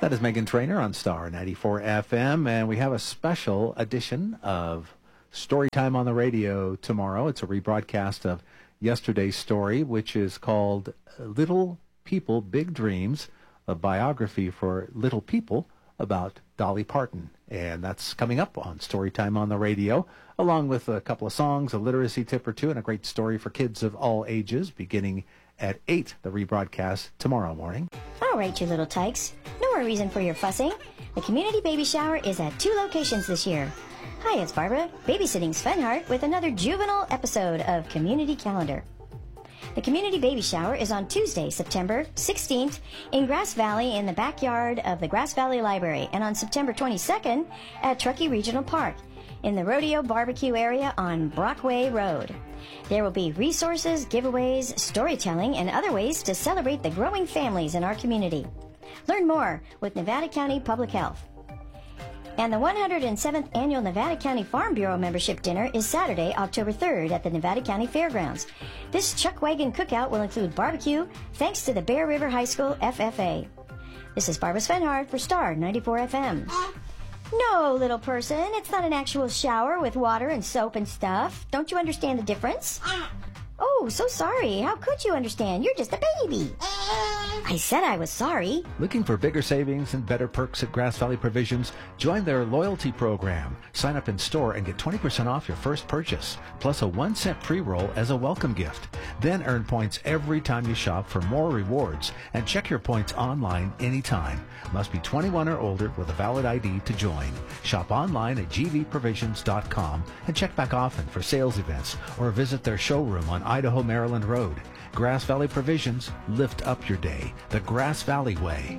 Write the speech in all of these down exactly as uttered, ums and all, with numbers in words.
That is Megan Trainor on Star ninety-four F M, and we have a special edition of Storytime on the Radio tomorrow. It's a rebroadcast of yesterday's story, which is called Little People, Big Dreams, a biography for little people about Dolly Parton. And that's coming up on Storytime on the Radio, along with a couple of songs, a literacy tip or two, and a great story for kids of all ages, beginning at eight, the rebroadcast tomorrow morning. All right, you little tykes. No more reason for your fussing. The community baby shower is at two locations this year. Hi, it's Barbara, babysitting Sven Hart with another juvenile episode of Community Calendar. The community baby shower is on Tuesday, September sixteenth in Grass Valley in the backyard of the Grass Valley Library, and on September twenty-second at Truckee Regional Park in the Rodeo Barbecue area on Brockway Road. There will be resources, giveaways, storytelling, and other ways to celebrate the growing families in our community. Learn more with Nevada County Public Health. And the one hundred seventh Annual Nevada County Farm Bureau Membership Dinner is Saturday, October third at the Nevada County Fairgrounds. This Chuck Wagon cookout will include barbecue thanks to the Bear River High School F F A. This is Barbara Svenhard for Star ninety-four F M. No, little person, it's not an actual shower with water and soap and stuff. Don't you understand the difference? Oh, so sorry. How could you understand? You're just a baby. I said I was sorry. Looking for bigger savings and better perks at Grass Valley Provisions? Join their loyalty program. Sign up in store and get twenty percent off your first purchase, plus a one cent pre-roll as a welcome gift. Then earn points every time you shop for more rewards, and check your points online anytime. Must be twenty-one or older with a valid I D to join. Shop online at g v provisions dot com and check back often for sales events, or visit their showroom on Idaho, Maryland Road. Grass Valley Provisions, lift up your day the Grass Valley way.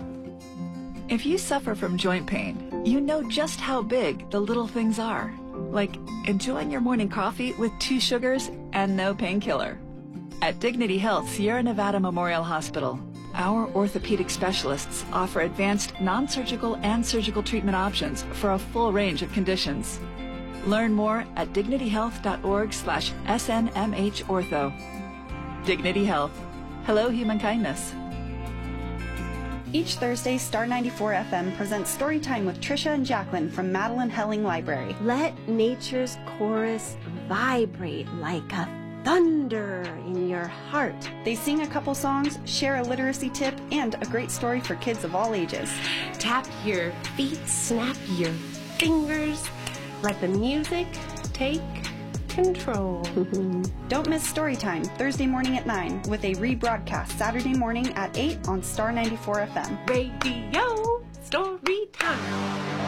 If you suffer from joint pain, you know just how big the little things are. Like enjoying your morning coffee with two sugars and no painkiller. At Dignity Health Sierra Nevada Memorial Hospital, our orthopedic specialists offer advanced non-surgical and surgical treatment options for a full range of conditions. Learn more at dignity health dot org slash S N M H ortho. Dignity Health. Hello, human kindness. Each Thursday, Star ninety-four F M presents Storytime with Trisha and Jacqueline from Madeline Helling Library. Let nature's chorus vibrate like a thunder in your heart. They sing a couple songs, share a literacy tip, and a great story for kids of all ages. Tap your feet, snap your fingers. Let the music take control. Don't miss Storytime, Thursday morning at nine, with a rebroadcast Saturday morning at eight on Star ninety-four F M. Radio Storytime.